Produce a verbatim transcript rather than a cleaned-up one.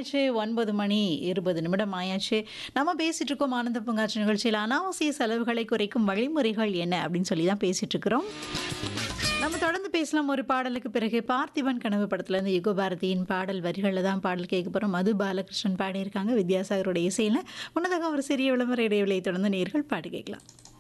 ஆயாச்சு ஒன்பது மணி இருபது நிமிடம் ஆயாச்சு. நம்ம பேசிட்டு இருக்கோம் ஆனந்த பூங்காற்று நிகழ்ச்சியில் அனாவசிய செலவுகளை குறைக்கும் வழிமுறைகள் என்ன அப்படின்னு சொல்லி தான் பேசிட்டு இருக்கிறோம். நம்ம தொடர்ந்து பேசலாம். ஒரு பாடலுக்கு பிறகு பார்த்திபன் கனவு படத்துல இருந்து யுக பாரதியின் பாடல் வரிகளில் தான் பாடல் கேட்க போறோம். மது பாலகிருஷ்ணன் பாடியிருக்காங்க வித்யாசாகருடைய இசையில. முன்னதாக ஒரு சிறிய விளம்பர இடைவெளியை தொடர்ந்து நேர்கள் பாட்டு கேட்கலாம்.